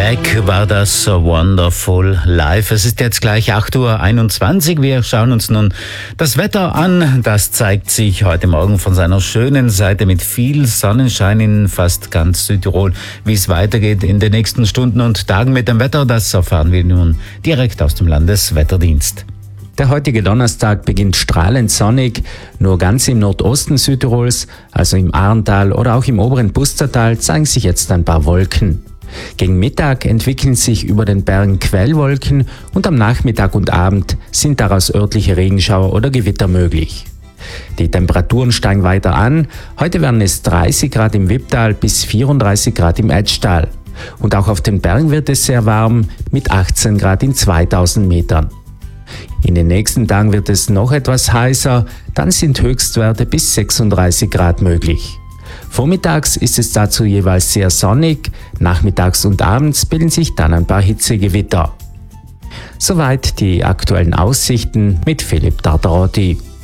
Beck war das Wonderful Life. Es ist jetzt gleich 8:21 Uhr. Wir schauen uns nun das Wetter an. Das zeigt sich heute Morgen von seiner schönen Seite mit viel Sonnenschein in fast ganz Südtirol. Wie es weitergeht in den nächsten Stunden und Tagen mit dem Wetter, das erfahren wir nun direkt aus dem Landeswetterdienst. Der heutige Donnerstag beginnt strahlend sonnig, nur ganz im Nordosten Südtirols, also im Arntal oder auch im oberen Pustertal, zeigen sich jetzt ein paar Wolken. Gegen Mittag entwickeln sich über den Bergen Quellwolken und am Nachmittag und Abend sind daraus örtliche Regenschauer oder Gewitter möglich. Die Temperaturen steigen weiter an, heute werden es 30 Grad im Wipptal bis 34 Grad im Etschtal. Und auch auf den Bergen wird es sehr warm mit 18 Grad in 2000 Metern. In den nächsten Tagen wird es noch etwas heißer, dann sind Höchstwerte bis 36 Grad möglich. Vormittags ist es dazu jeweils sehr sonnig, nachmittags und abends bilden sich dann ein paar Hitzegewitter. Soweit die aktuellen Aussichten mit Philipp Tartarotti.